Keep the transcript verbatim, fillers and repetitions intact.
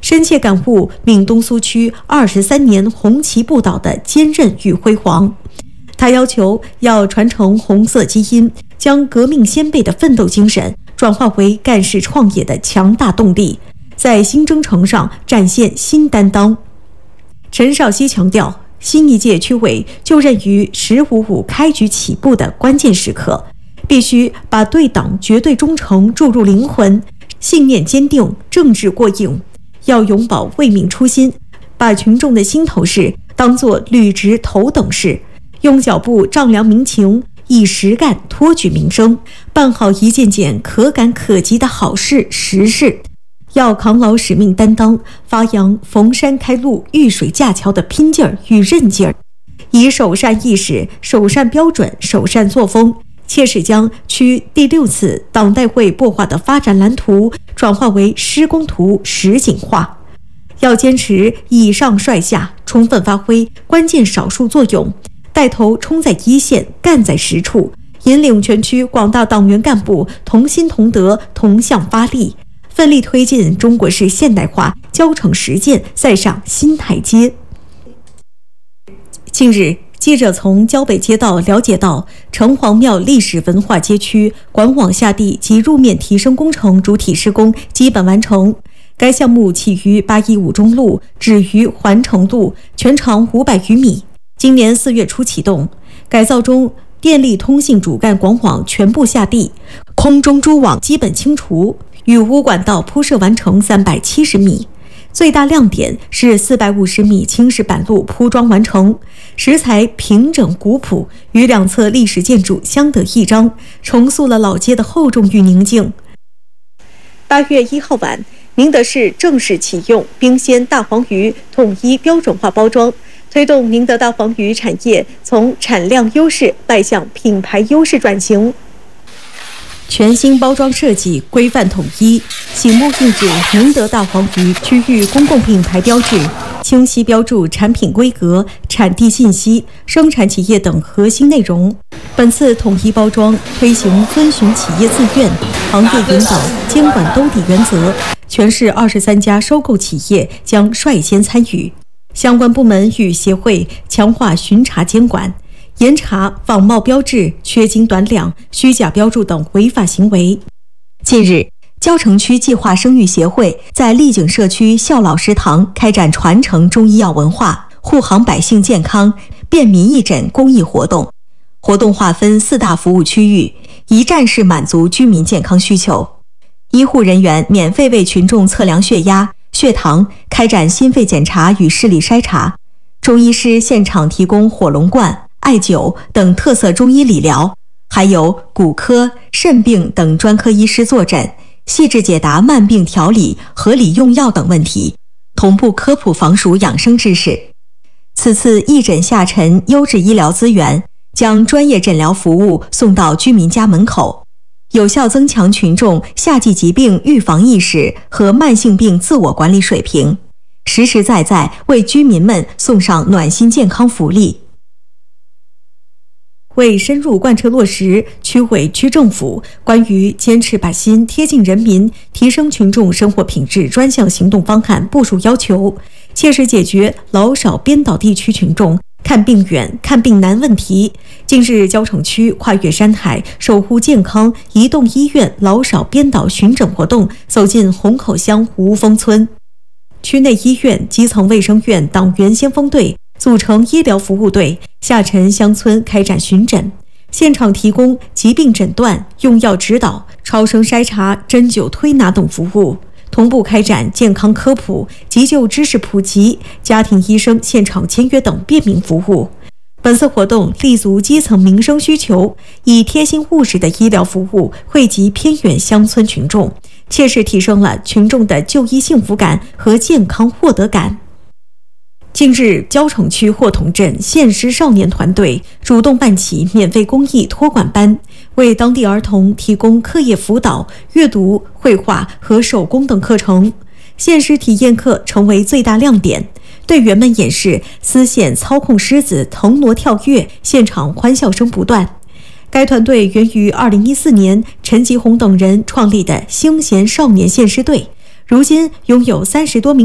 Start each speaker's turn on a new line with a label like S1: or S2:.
S1: 深切感悟闽东苏区二十三年红旗不倒的坚韧与辉煌。他要求要传承红色基因，将革命先辈的奋斗精神转化为干事创业的强大动力，在新征程上展现新担当。陈少熙强调，新一届区委就任于“十五五”开局起步的关键时刻，必须把对党绝对忠诚注入灵魂，信念坚定，政治过硬，要永葆为民初心，把群众的心头事当作履职头等事，用脚步丈量民情，以实干托举民生，办好一件件可感可及的好事实事。要扛牢使命担当，发扬逢山开路、遇水架桥的拼劲儿与韧劲儿，以首善意识、首善标准、首善作风，切实将区第六次党代会擘画的发展蓝图转化为施工图实景化。要坚持以上率下，充分发挥关键少数作用，带头冲在一线，干在实处，引领全区广大党员干部同心同德、同向发力，奋力推进中国式现代化交程实践再上新台阶。近日，记者从交北街道了解到，城隍庙历史文化街区管网下地及路面提升工程主体施工基本完成。该项目起于八一五中路，止于环城路，全长五百余米。今年四月初启动，改造中电力通信主干广网全部下地，空中蛛网基本清除，雨污管道铺设完成三百七十米。最大亮点是四百五十米青石板路铺装完成，石材平整古朴，与两侧历史建筑相得益彰，重塑了老街的厚重与宁静。八月一号晚，宁德市正式启用冰鲜大黄鱼统一标准化包装，推动宁德大黄鱼产业从产量优势迈向品牌优势转型。全新包装设计规范统一，醒目印制宁德大黄鱼区域公共品牌标志，清晰标注产品规格、产地信息、生产企业等核心内容。本次统一包装推行遵循企业自愿、行业引导、监管兜底原则，全市二十三家收购企业将率先参与。相关部门与协会强化巡查监管，严查仿冒标志、缺斤短两、虚假标注等违法行为。近日，蕉城区计划生育协会在丽景社区孝老食堂开展传承中医药文化、护航百姓健康、便民义诊公益活动。活动划分四大服务区域，一站式满足居民健康需求。医护人员免费为群众测量血压、血糖，开展心肺检查与视力筛查。中医师现场提供火龙罐、艾灸等特色中医理疗，还有骨科、肾病等专科医师坐诊，细致解答慢病调理、合理用药等问题，同步科普防暑养生知识。此次义诊下沉优质医疗资源，将专业诊疗服务送到居民家门口，有效增强群众夏季疾病预防意识和慢性病自我管理水平，实实在在为居民们送上暖心健康福利。为深入贯彻落实区委区政府关于坚持把心贴近人民、提升群众生活品质专项行动方案部署要求，切实解决老少边岛地区群众看病远、看病难问题。近日，蕉城区跨越山海、守护健康移动医院老少边岛巡诊活动走进虹口乡吴峰村。区内医院、基层卫生院党员先锋队组成医疗服务队，下沉乡村开展巡诊，现场提供疾病诊断、用药指导、超声筛查、针灸推拿等服务，同步开展健康科普、急救知识普及、家庭医生现场签约等便民服务。本次活动立足基层民生需求，以贴心务实的医疗服务惠及偏远乡村群众，切实提升了群众的就医幸福感和健康获得感。近日，蕉城区霍同镇现实少年团队主动办起免费公益托管班，为当地儿童提供课业辅导、阅读、绘画和手工等课程。现实体验课成为最大亮点，队员们演示丝线操控狮子腾挪跳跃，现场欢笑声不断。该团队源于二零一四年陈吉红等人创立的星弦少年献诗队，如今拥有三十多名